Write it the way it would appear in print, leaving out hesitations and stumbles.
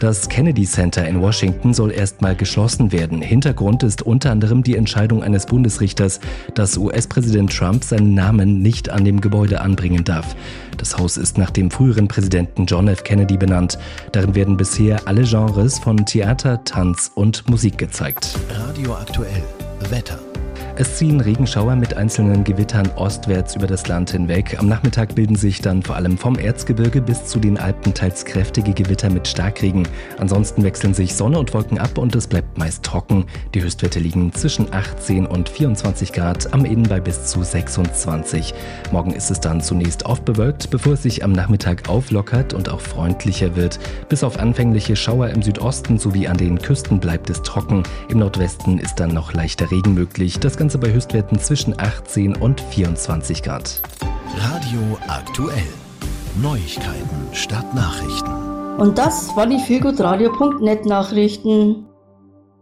Das Kennedy Center in Washington soll erstmal geschlossen werden. Hintergrund ist unter anderem die Entscheidung eines Bundesrichters, dass US-Präsident Trump seinen Namen nicht an dem Gebäude anbringen darf. Das Haus ist nach dem früheren Präsidenten John F. Kennedy benannt. Darin werden bisher alle Genres von Theater, Tanz und Musik gezeigt. Radio aktuell. Wetter. Es ziehen Regenschauer mit einzelnen Gewittern ostwärts über das Land hinweg. Am Nachmittag bilden sich dann vor allem vom Erzgebirge bis zu den Alpen teils kräftige Gewitter mit Starkregen. Ansonsten wechseln sich Sonne und Wolken ab und es bleibt meist trocken. Die Höchstwerte liegen zwischen 18 und 24 Grad, am Inn bei bis zu 26. Morgen ist es dann zunächst oft bewölkt, bevor es sich am Nachmittag auflockert und auch freundlicher wird. Bis auf anfängliche Schauer im Südosten sowie an den Küsten bleibt es trocken. Im Nordwesten ist dann noch leichter Regen möglich. Das Ganze bei Höchstwerten zwischen 18 und 24 Grad. Radio aktuell. Neuigkeiten statt Nachrichten. Und das war die feelgoodradio.net Nachrichten.